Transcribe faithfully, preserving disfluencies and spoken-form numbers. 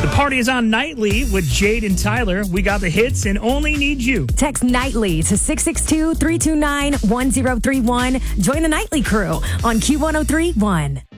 The party is on nightly with Jade and Tyler. We got the hits and only need you. Text nightly to six six two, three two nine, one zero three one. Join the nightly crew on Q one oh three point one.